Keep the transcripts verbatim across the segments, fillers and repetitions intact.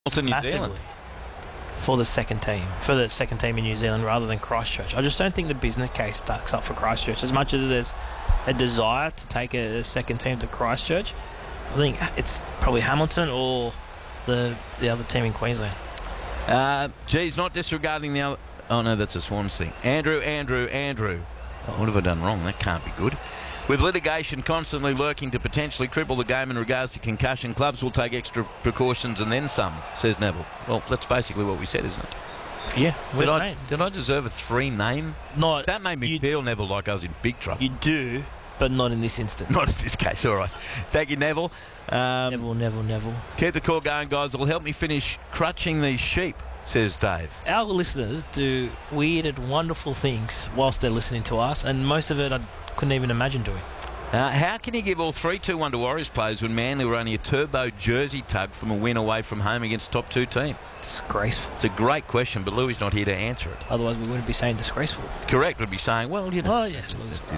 to New Zealand for the second team, for the second team in New Zealand rather than Christchurch. I just don't think the business case stacks up for Christchurch. As much as there's a desire to take a, a second team to Christchurch, I think it's probably Hamilton or the the other team in Queensland. Uh, geez, not disregarding the other... Oh, no, that's a Swans thing. Andrew, Andrew, Andrew. Oh, what have I done wrong? That can't be good. With litigation constantly lurking to potentially cripple the game in regards to concussion, clubs will take extra precautions and then some, says Neville. Well, that's basically what we said, isn't it? Yeah, we're did I, saying. did I deserve a three name? Not, that made me you, feel, Neville, like I was in big trouble. You do, but not in this instance. Not in this case, all right. Thank you, Neville. Um, Neville, Neville, Neville. Keep the call going, guys. It'll help me finish crutching these sheep, says Dave. Our listeners do weird and wonderful things whilst they're listening to us, and most of it I couldn't even imagine doing. Uh, how can you give all three two one to Warriors players when Manly were only a turbo jersey tug from a win away from home against top two team? Disgraceful. It's a great question, but Louis not here to answer it. Otherwise we wouldn't be saying disgraceful. Correct, we'd be saying, well, you know. Oh, yes.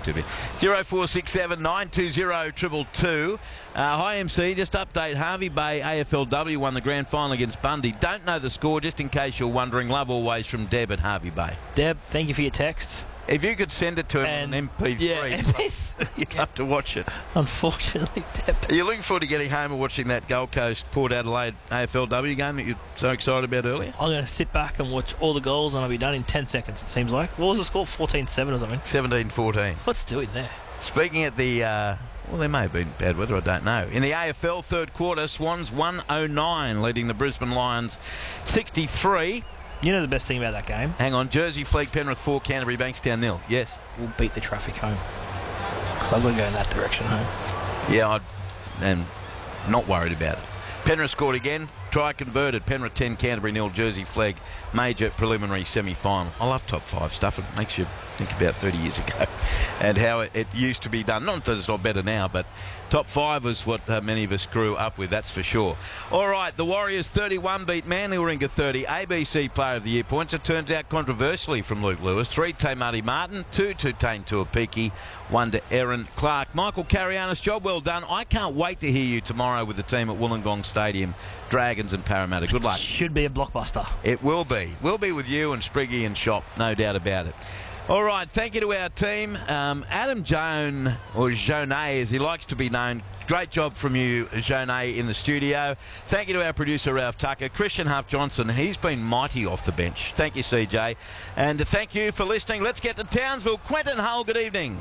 zero four six seven nine two zero two two. Uh, hi, M C. Just update. Harvey Bay A F L W won the grand final against Bundy. Don't know the score, just in case you're wondering. Love always from Deb at Harvey Bay. Deb, thank you for your text. If you could send it to him and, on M P three, yeah, you'd love to watch it. Unfortunately, Deb. Are you looking forward to getting home and watching that Gold Coast Port Adelaide A F L W game that you're so excited about earlier? I'm going to sit back and watch all the goals, and I'll be done in ten seconds, it seems like. What was the score? fourteen seven or something? seventeen fourteen. What's doing there? Speaking at the... Uh, well, there may have been bad weather, I don't know. In the A F L third quarter, Swans one oh nine, leading the Brisbane Lions sixty-three. You know the best thing about that game? Hang on. Jersey Fleet, Penrith four, Canterbury Bankstown nil. Yes. We'll beat the traffic home. Because I'm going to go in that direction home. Yeah, I'd, and not worried about it. Penrith scored again. Try converted. Penrith ten, Canterbury nil. Jersey Flag, major preliminary semi-final. I love top five stuff. It makes you think about thirty years ago and how it, it used to be done. Not that it's not better now, but top five was what uh, many of us grew up with, that's for sure. All right, the Warriors thirty-one beat Manly Warringah thirty. A B C Player of the Year points. It turns out controversially from Luke Lewis. Three to Marty Martin, two to Tane Tuapiki, one to Erin Clark. Michael Carianis, job well done. I can't wait to hear you tomorrow with the team at Wollongong Stadium, Dragons and Parramatta. Good luck. Should be a blockbuster. It will be. We'll be with you and Spriggy and Shop, no doubt about it. All right, thank you to our team. Um, Adam Joan, or Jonet as he likes to be known. Great job from you, Jonet, in the studio. Thank you to our producer, Ralph Tucker. Christian Huff-Johnson, he's been mighty off the bench. Thank you, C J. And thank you for listening. Let's get to Townsville. Quentin Hull, good evening.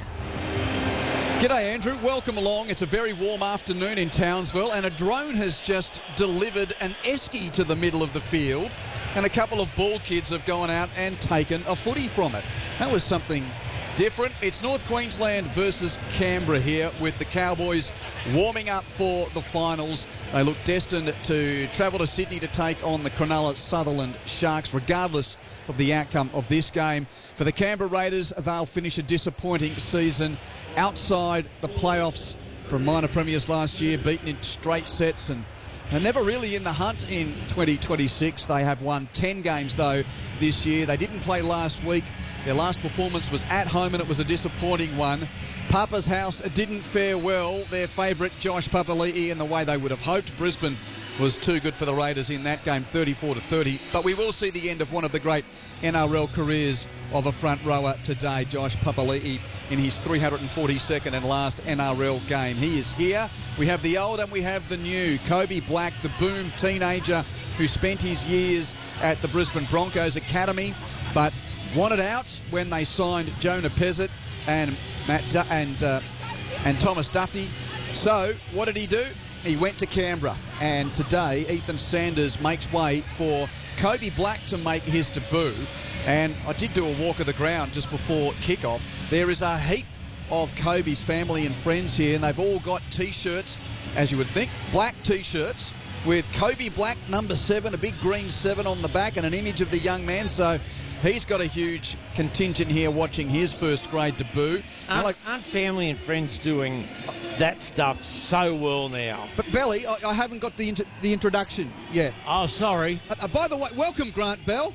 G'day, Andrew. Welcome along. It's a very warm afternoon in Townsville, and a drone has just delivered an esky to the middle of the field, and a couple of ball kids have gone out and taken a footy from it. That was something different. It's North Queensland versus Canberra here, with the Cowboys warming up for the finals. They look destined to travel to Sydney to take on the Cronulla Sutherland Sharks, regardless of the outcome of this game. For the Canberra Raiders, they'll finish a disappointing season outside the playoffs from minor premiers last year, beaten in straight sets, and they're never really in the hunt in twenty twenty-six. They have won ten games, though, this year. They didn't play last week. Their last performance was at home, and it was a disappointing one. Papa's house didn't fare well. Their favourite, Josh Papali'i, in the way they would have hoped. Brisbane was too good for the Raiders in that game, thirty-four to thirty. But we will see the end of one of the great N R L careers of a front rower today, Josh Papali'i, in his three hundred forty-second and last N R L game. He is here. We have the old and we have the new. Kobe Black, the boom teenager who spent his years at the Brisbane Broncos Academy, but wanted out when they signed Jonah Pezzett and Matt du- and uh, and Thomas Duffy. So what did he do? He went to Canberra, and today Ethan Sanders makes way for Kobe Black to make his debut. And I did do a walk of the ground just before kickoff. There is a heap of Kobe's family and friends here, and they've all got T-shirts, as you would think, black T-shirts with Kobe Black number seven, a big green seven on the back, and an image of the young man. So he's got a huge contingent here watching his first grade debut. Aren't, like, aren't family and friends doing that stuff so well now? But Belly, I, I haven't got the inter- the introduction yet. Oh, sorry. Uh, uh, by the way, welcome Grant Bell.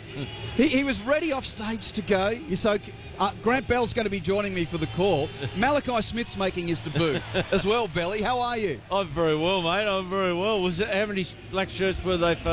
he, he was ready off stage to go. So uh, Grant Bell's going to be joining me for the call. Malachi Smith's making his debut as well. Belly, how are you? I'm very well, mate. I'm very well. Was it, how many black shirts were they for?